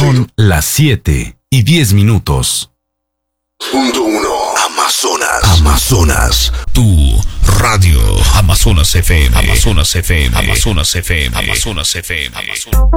Son las 7:10. Punto 1. Amazonas. Tu radio. Amazonas FM. Amazonas FM. Amazonas FM. Amazonas FM.